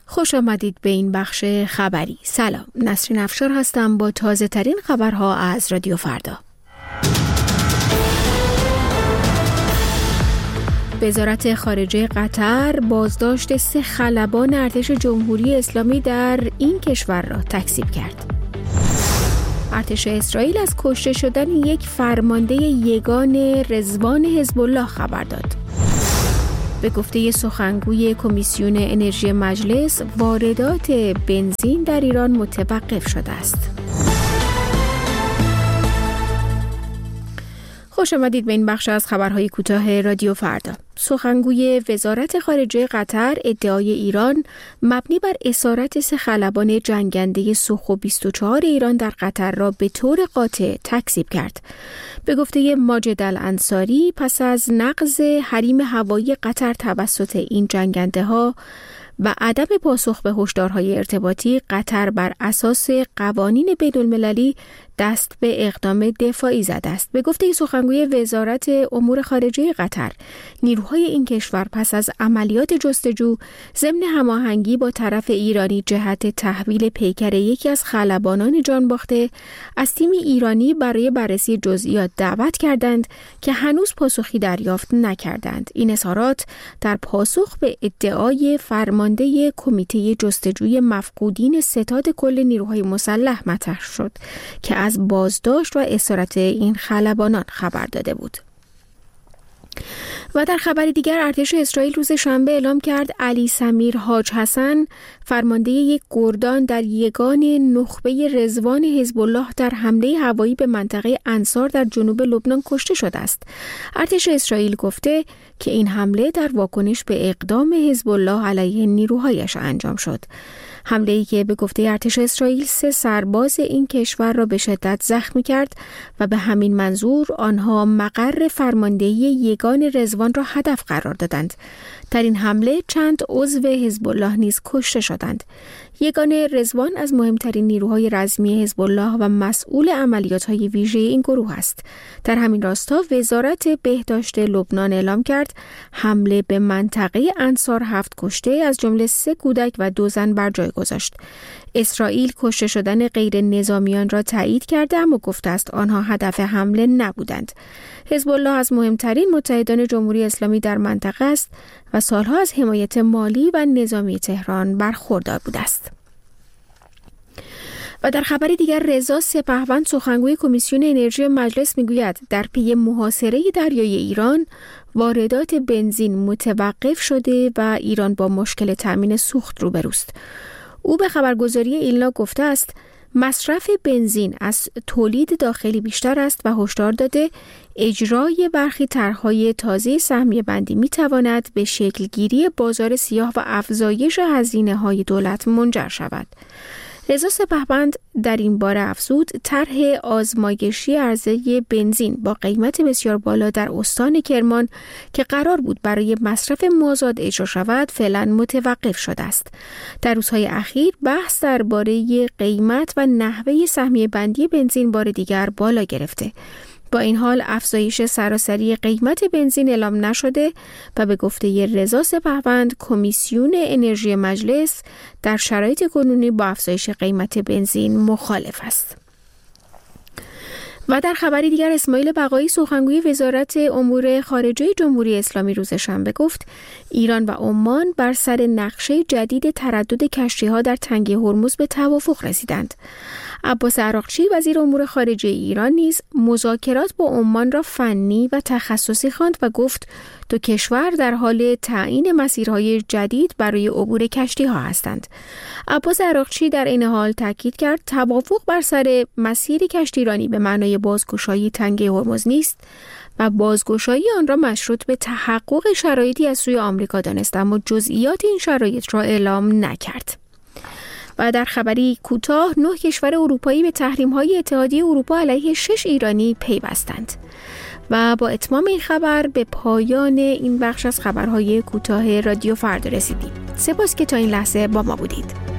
خوش آمدید به این بخش خبری. سلام، نسرین افشار هستم با تازه ترین خبرها از رادیو فردا. وزارت خارجه قطر بازداشت 3 خلبان ارتش جمهوری اسلامی در این کشور را تکذیب کرد. ارتش اسرائیل از کشته شدن یک فرمانده یگان رضوان حزب الله خبر داد. به گفته سخنگوی کمیسیون انرژی مجلس، واردات بنزین در ایران متوقف شده است. خوش آمدید به این بخش از خبرهای کوتاه رادیو فردا. سخنگوی وزارت خارجه قطر ادعای ایران مبنی بر اسارت 3 خلبان جنگنده سوخو 24 ایران در قطر را به طور قاطع تکذیب کرد. به گفته ماجد الانصاری، پس از نقض حریم هوایی قطر توسط این جنگنده ها و عدم پاسخ به هشدارهای ارتباطی، قطر بر اساس قوانین بین‌المللی دست به اقدام دفاعی زده است. به گفته سخنگوی وزارت امور خارجه قطر، نیروهای این کشور پس از عملیات جستجو ضمن هماهنگی با طرف ایرانی جهت تحویل پیکر یکی از خلبانان جانباخته از تیم ایرانی برای بررسی جزئیات دعوت کردند که هنوز پاسخی دریافت نکردند. این اظهارات در پاسخ به ادعای فرمانده کمیته جستجوی مفقودین ستاد کل نیروهای مسلح مطرح شد که از بازداشت و اسارت این خلبانان خبر داده بود. و در خبر دیگر، ارتش اسرائیل روز شنبه اعلام کرد علی سمیر حاج حسن، فرمانده یک گردان در یگان نخبه رضوان حزب الله، در حمله هوایی به منطقه انصار در جنوب لبنان کشته شده است. ارتش اسرائیل گفته که این حمله در واکنش به اقدام حزب الله علیه نیروهایش انجام شد. حمله‌ای که به گفته ارتش اسرائیل 3 سرباز این کشور را به شدت زخمی کرد و به همین منظور آنها مقر فرماندهی یگان رضوان را هدف قرار دادند. در این حمله چند عضو حزب الله نیز کشته شدند. یگان رضوان از مهمترین نیروهای رزمی حزب الله و مسئول عملیات‌های ویژه این گروه است. در همین راستا وزارت بهداشت لبنان اعلام کرد حمله به منطقه انصار 7 کشته از جمله 3 کودک و 2 زن بر جای گذاشت. اسرائیل کشته شدن غیر نظامیان را تایید کرده، اما گفته است آنها هدف حمله نبودند. حزب الله از مهمترین متحدان جمهوری اسلامی در منطقه است و سالها از حمایت مالی و نظامی تهران برخوردار بوده است. و در خبر دیگر، رضا سپهبند، سخنگوی کمیسیون انرژی مجلس، میگوید در پی محاصره دریای ایران واردات بنزین متوقف شده و ایران با مشکل تامین سوخت روبروست. او به خبرگزاری ایلنا گفته است مصرف بنزین از تولید داخلی بیشتر است و هشدار داده اجرای برخی طرح‌های تازه سهمیه بندی می‌تواند به شکلگیری بازار سیاه و افزایش هزینه‌های دولت منجر شود. رضا سپهبند در این باره افزود طرح آزمایشی عرضه بنزین با قیمت بسیار بالا در استان کرمان که قرار بود برای مصرف مازاد اجرا شود فعلا متوقف شده است. در روزهای اخیر بحث درباره قیمت و نحوه سهمیه بندی بنزین بار دیگر بالا گرفته. با این حال افزایش سراسری قیمت بنزین اعلام نشده و به گفته رضا سپهبند کمیسیون انرژی مجلس در شرایط کنونی با افزایش قیمت بنزین مخالف است. و در خبری دیگر، اسماعیل بقایی، سخنگوی وزارت امور خارجه جمهوری اسلامی، روز شنبه گفت ایران و عمان بر سر نقشه جدید تردد کشتی‌ها در تنگه هرمز به توافق رسیدند. عباس عراقچی، وزیر امور خارجه ایران، نیز مذاکرات با عمان را فنی و تخصصی خواند و گفت دو کشور در حال تعیین مسیرهای جدید برای عبور کشتی‌ها هستند. عباس عراقچی در این حال تاکید کرد توافق بر سر مسیر کشتیرانی به معنای بازگشایی تنگه هرمز نیست و بازگشایی آن را مشروط به تحقق شرایطی از سوی آمریکا دانست، اما جزئیات این شرایط را اعلام نکرد. و در خبری کوتاه، 9 کشور اروپایی به تحریم‌های اتحادیه اروپا علیه 6 ایرانی پیوستند. و با اتمام این خبر به پایان این بخش از خبرهای کوتاه رادیو فردا رسیدیم. سپاس که تا این لحظه با ما بودید.